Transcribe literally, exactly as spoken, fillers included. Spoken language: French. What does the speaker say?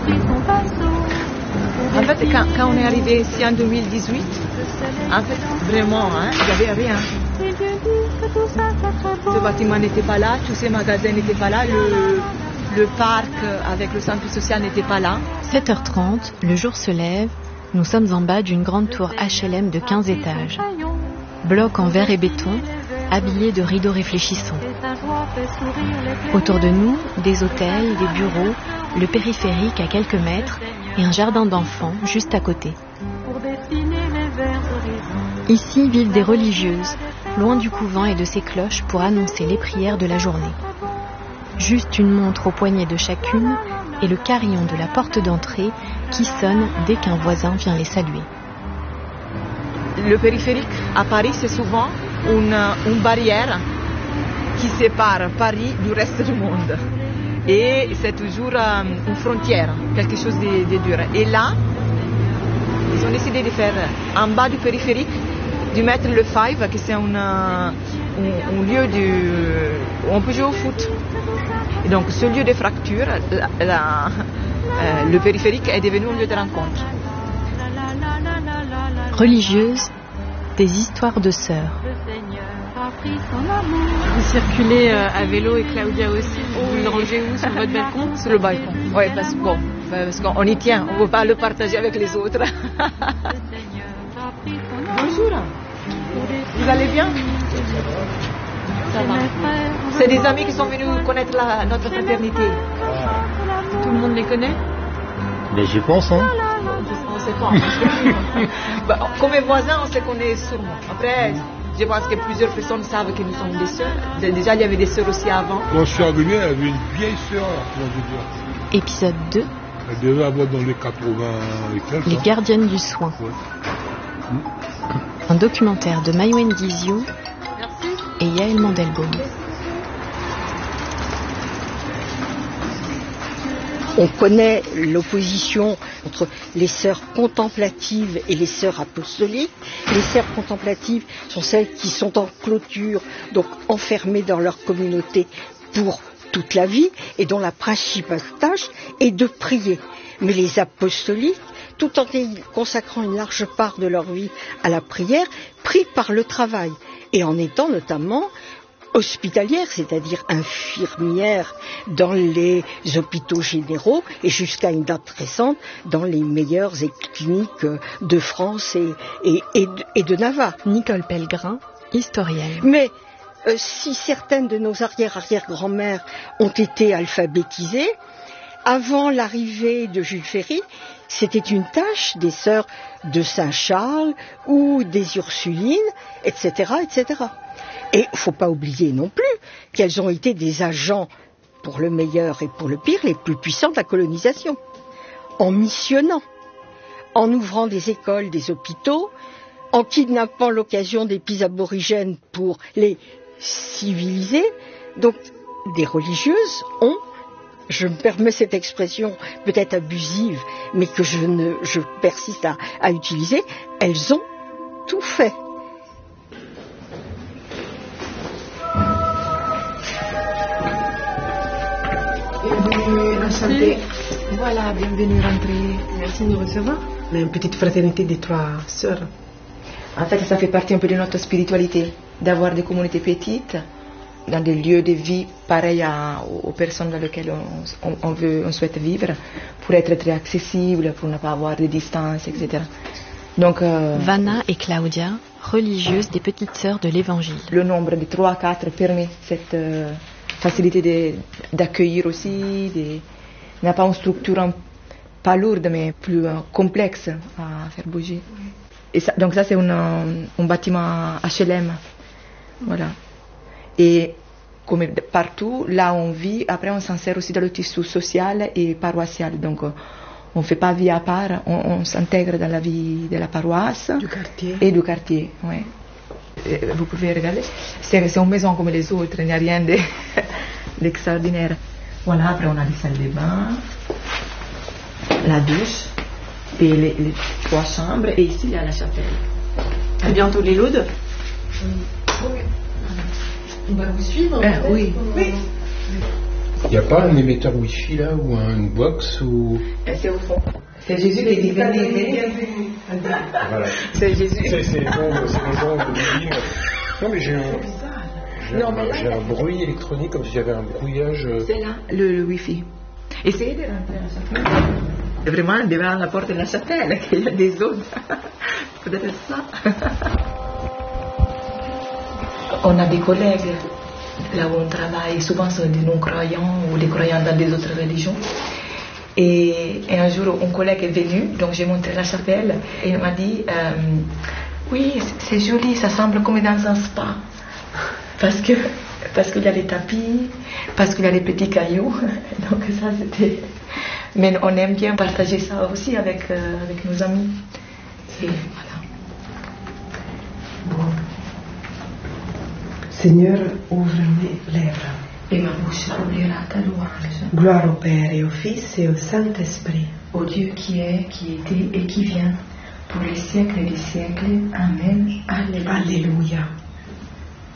En fait, quand, quand on est arrivé ici en deux mille dix-huit, en fait, vraiment, hein, il n'y avait rien. Ce bâtiment n'était pas là, tous ces magasins n'étaient pas là, le, le parc avec le centre social n'était pas là. sept heures trente, le jour se lève, nous sommes en bas d'une grande tour H L M de quinze étages. Bloc en verre et béton, habillés de rideaux réfléchissants. Autour de nous, des hôtels, des bureaux, le périphérique à quelques mètres et un jardin d'enfants juste à côté. Ici vivent des religieuses, loin du couvent et de ses cloches pour annoncer les prières de la journée. Juste une montre au poignet de chacune et le carillon de la porte d'entrée qui sonne dès qu'un voisin vient les saluer. Le périphérique à Paris, c'est souvent une, une barrière qui sépare Paris du reste du monde. Et c'est toujours euh, une frontière, quelque chose de, de dur. Et là, ils ont décidé de faire en bas du périphérique, de mettre le Five, qui c'est un, un, un lieu du, où on peut jouer au foot. Et donc ce lieu de fracture, la, la, euh, le périphérique est devenu un lieu de rencontre. Religieuses, des histoires de sœurs. Vous circulez à vélo et Claudia aussi. Vous le rangez où, sur votre balcon? Sur le balcon. Oui, parce, bon, parce qu'on y tient. On ne veut pas le partager avec les autres. Bonjour. Vous allez bien? Ça va. C'est des amis qui sont venus connaître la, notre fraternité. Tout le monde les connaît? Mais je pense, hein. On ne sait pas. Bah, comme voisins, on se connaît sûrement. Après, je pense que plusieurs personnes savent que nous sommes des sœurs. Déjà, il y avait des sœurs aussi avant. Quand je suis arrivé, il y avait une vieille sœur, comment je veux dire. Épisode deux. Elle devait avoir dans les quatre-vingts et quelques. Les gardiennes du soin. Ouais. Un documentaire de Maïwen Guizou et Yael Mandelbaum. On connaît l'opposition entre les sœurs contemplatives et les sœurs apostoliques. Les sœurs contemplatives sont celles qui sont en clôture, donc enfermées dans leur communauté pour toute la vie, et dont la principale tâche est de prier. Mais les apostoliques, tout en consacrant une large part de leur vie à la prière, prient par le travail, et en étant notamment hospitalières, c'est-à-dire infirmières dans les hôpitaux généraux et jusqu'à une date récente dans les meilleures cliniques de France et, et, et, de, et de Navarre. Nicole Pellegrin, historienne. Mais euh, si certaines de nos arrière-arrière-grand-mères ont été alphabétisées, avant l'arrivée de Jules Ferry, c'était une tâche des sœurs de Saint-Charles ou des Ursulines, et cetera, et cetera. Et il ne faut pas oublier non plus qu'elles ont été des agents, pour le meilleur et pour le pire, les plus puissants de la colonisation. En missionnant, en ouvrant des écoles, des hôpitaux, en kidnappant l'occasion des petits aborigènes pour les civiliser. Donc, des religieuses ont, je me permets cette expression peut-être abusive, mais que je, ne, je persiste à, à utiliser, elles ont tout fait. Enchantée. Voilà, bienvenue rentrer. Merci de nous recevoir. On a une petite fraternité des trois sœurs. En fait, ça fait partie un peu de notre spiritualité, d'avoir des communautés petites, dans des lieux de vie pareils à, aux personnes dans lesquelles on, on, on, veut, on souhaite vivre, pour être très accessible, pour ne pas avoir de distance, et cetera. Donc, euh, Vanna et Claudia, religieuses des petites sœurs de l'Évangile. Le nombre de trois à quatre permet cette euh, facilité de, d'accueillir aussi, de, n'a pas une structure un, pas lourde, mais plus euh, complexe à faire bouger. Et ça, donc ça, c'est un, un bâtiment H L M. Voilà. Et comme partout, là où on vit, après on s'en sert aussi dans le tissu social et paroissial. Donc on ne fait pas vie à part, on, on s'intègre dans la vie de la paroisse du quartier. Et du quartier. Ouais. Et vous pouvez regarder, c'est, c'est une maison comme les autres, il n'y a rien de, d'extraordinaire. Voilà, après on a les salles de bain, la douche et les, les trois chambres, et ici il y a la chapelle. À bientôt les Laudes. Oui. On va vous suivre. Euh, oui. oui. Il n'y a pas un émetteur Wi-Fi là, ou une box ou... C'est au fond. C'est Jésus qui dit venez, venez. Voilà. C'est Jésus. C'est c'est les ondes, c'est les ondes de Lille. Non mais j'ai un, j'ai Non, un, mais là, j'ai un bruit électronique comme s'il y avait un brouillage. euh, C'est là, le, le Wi-Fi. Essayez de rentrer à la chapelle. Vraiment, devant la porte de la chapelle, qu'il y a des ondes. Peut-être ça. On a des collègues là où on travaille, souvent sont des non-croyants ou des croyants dans des autres religions. Et, et un jour, un collègue est venu, donc j'ai montré la chapelle, et il m'a dit euh, oui, c'est joli, ça semble comme dans un spa. Parce que parce qu'il y a les tapis, parce qu'il y a les petits cailloux. Donc ça, c'était... Mais on aime bien partager ça aussi avec, euh, avec nos amis. Et voilà. Bon. Seigneur, ouvre mes lèvres. Et ma bouche ouvrira ta louange. Gloire au Père et au Fils et au Saint-Esprit. Au Dieu qui est, qui était et qui vient, pour les siècles des siècles. Amen. Alléluia. Alléluia.